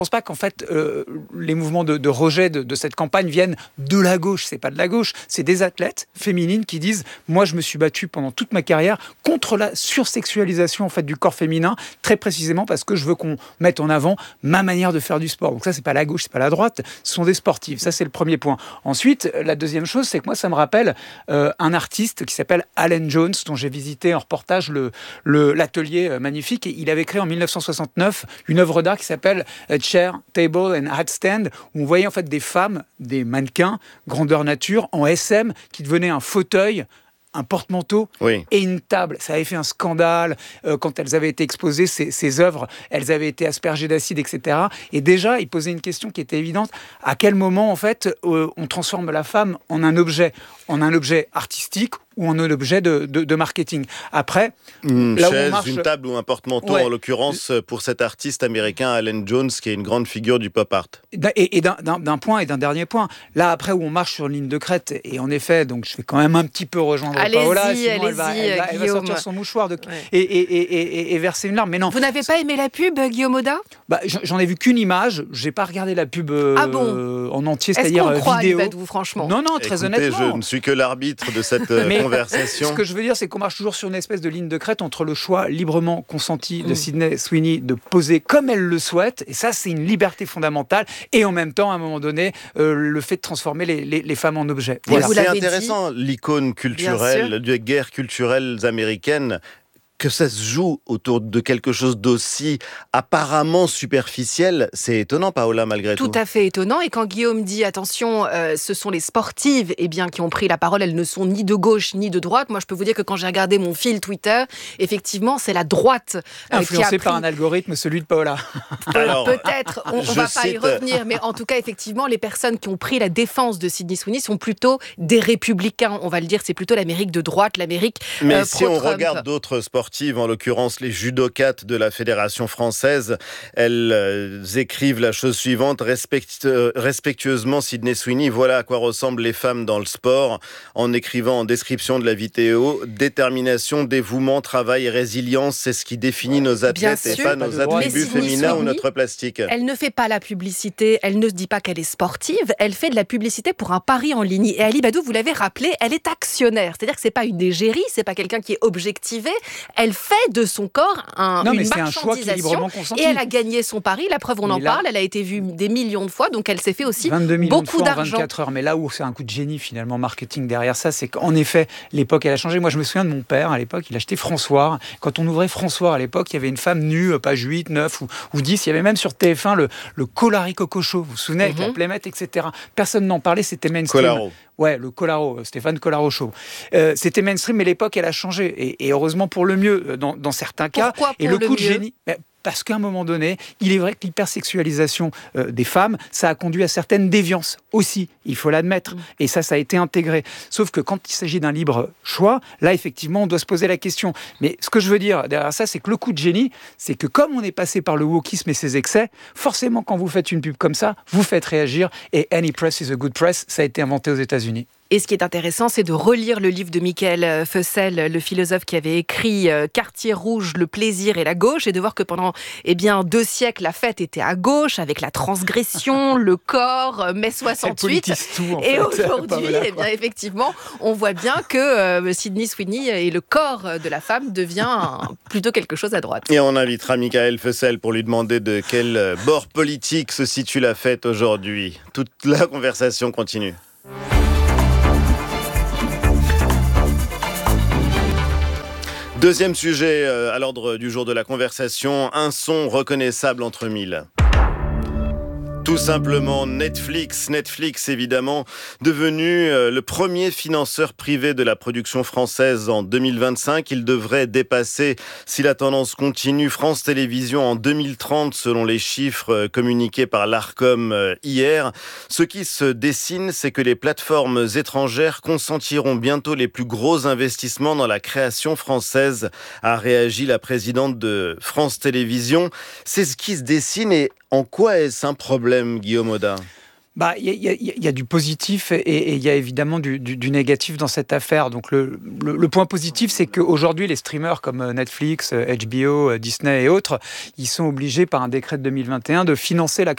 pense pas qu'en fait les mouvements de rejet de cette campagne viennent de la gauche. C'est pas de la gauche, c'est des athlètes féminines qui disent moi je me suis battue pendant toute ma carrière contre la sursexualisation en fait du corps féminin, très précisément parce que je veux qu'on mette en avant ma manière de faire du sport. Donc ça c'est pas la gauche, c'est pas la droite, ce sont des sportives. Ça c'est le premier point. Ensuite, la deuxième chose, c'est que moi ça me rappelle un artiste qui s'appelle Alan Jones, dont j'ai visité en reportage l'atelier magnifique. Et il avait créé en 1969 une œuvre d'art qui s'appelle Chair, Table and Hat Stand, où on voyait en fait des femmes, des mannequins, grandeur nature, en SM, qui devenaient un fauteuil, un porte-manteau et une table. Ça avait fait un scandale quand elles avaient été exposées, ces œuvres, elles avaient été aspergées d'acide, etc. Et déjà, il posait une question qui était évidente. À quel moment, en fait, on transforme la femme en un objet artistique ou en un objet de marketing. Après, une chaise, une table ou un porte-manteau, en l'occurrence, pour cet artiste américain, Alan Jones, qui est une grande figure du pop art. Et d'un point et d'un dernier point. Là, après, où on marche sur une ligne de crête, et en effet, donc je vais quand même un petit peu rejoindre Paola, sinon elle va sortir son mouchoir et verser une larme. Mais non. Vous n'avez pas aimé la pub, Guillaume Oda ? J'en ai vu qu'une image. J'ai pas regardé la pub en entier, c'est-à-dire vidéo. Est-ce qu'on croit, Libadou, franchement ? Non, très honnêtement. Je ne suis que l'arbitre de cette conversation. Ce que je veux dire, c'est qu'on marche toujours sur une espèce de ligne de crête entre le choix librement consenti de Sydney Sweeney de poser comme elle le souhaite, et ça, c'est une liberté fondamentale, et en même temps, à un moment donné, le fait de transformer les femmes en objets. Voilà. C'est intéressant, l'icône culturelle, des guerres culturelles américaines, que ça se joue autour de quelque chose d'aussi apparemment superficiel, c'est étonnant, Paola, malgré tout. Tout à fait étonnant. Et quand Guillaume dit, attention, ce sont les sportives qui ont pris la parole, elles ne sont ni de gauche ni de droite. Moi, je peux vous dire que quand j'ai regardé mon fil Twitter, effectivement, c'est la droite influencée par un algorithme, celui de Paola. Alors, peut-être, on ne va pas y revenir, mais en tout cas, effectivement, les personnes qui ont pris la défense de Sydney Sweeney sont plutôt des républicains. On va le dire, c'est plutôt l'Amérique de droite, l'Amérique mais si on regarde d'autres sports, en l'occurrence les judokates de la Fédération française, elles écrivent la chose suivante: respectueusement Sydney Sweeney, voilà à quoi ressemblent les femmes dans le sport, en écrivant en description de la vidéo: détermination, dévouement, travail et résilience, c'est ce qui définit nos athlètes et pas nos attributs féminins ou notre plastique. Elle ne fait pas la publicité, elle ne se dit pas qu'elle est sportive, elle fait de la publicité pour un pari en ligne. Et Ali Badou, vous l'avez rappelé, elle est actionnaire, c'est-à-dire que c'est pas une égérie, c'est pas quelqu'un qui est objectivé. Elle fait de son corps une marchandisation et elle a gagné son pari. La preuve, on en parle, elle a été vue des millions de fois, donc elle s'est fait aussi 22 millions beaucoup de fois d'argent. En 24 heures. Mais là où c'est un coup de génie finalement marketing derrière ça, c'est qu'en effet, l'époque elle a changé. Moi je me souviens de mon père à l'époque, il achetait François. Quand on ouvrait François à l'époque, il y avait une femme nue, page 8, 9 ou 10. Il y avait même sur TF1 le Colari Coco Show, vous vous souvenez, avec la Plémette, etc. Personne n'en parlait, c'était mainstream. Colaro. Ouais, le Colaro, Stéphane Colaro Show. C'était mainstream, mais l'époque, elle a changé. Et heureusement pour le mieux, dans certains cas. Pourquoi et pour le coup de mieux génie... Parce qu'à un moment donné, il est vrai que l'hypersexualisation des femmes, ça a conduit à certaines déviances aussi, il faut l'admettre. Et ça a été intégré. Sauf que quand il s'agit d'un libre choix, là, effectivement, on doit se poser la question. Mais ce que je veux dire derrière ça, c'est que le coup de génie, c'est que comme on est passé par le wokisme et ses excès, forcément, quand vous faites une pub comme ça, vous faites réagir. Et any press is a good press, ça a été inventé aux États-Unis. Et ce qui est intéressant, c'est de relire le livre de Michael Fussell, le philosophe qui avait écrit Quartier rouge, le plaisir et la gauche, et de voir que pendant 2 siècles, la fête était à gauche, avec la transgression, le corps, mai 68. Et aujourd'hui, effectivement, on voit bien que Sydney Sweeney et le corps de la femme devient plutôt quelque chose à droite. Et on invitera Michael Fussell pour lui demander de quel bord politique se situe la fête aujourd'hui. Toute la conversation continue. Deuxième sujet à l'ordre du jour de la conversation, un son reconnaissable entre mille. Tout simplement Netflix. Netflix, évidemment, devenu le premier financeur privé de la production française en 2025. Il devrait dépasser, si la tendance continue, France Télévisions en 2030, selon les chiffres communiqués par l'Arcom hier. Ce qui se dessine, c'est que les plateformes étrangères consentiront bientôt les plus gros investissements dans la création française, a réagi la présidente de France Télévisions. C'est ce qui se dessine et en quoi est-ce un problème, Guillaume Oda ? Il y a du positif et il y a évidemment du négatif dans cette affaire. Donc le point positif, c'est qu'aujourd'hui, les streamers comme Netflix, HBO, Disney et autres, ils sont obligés par un décret de 2021 de financer la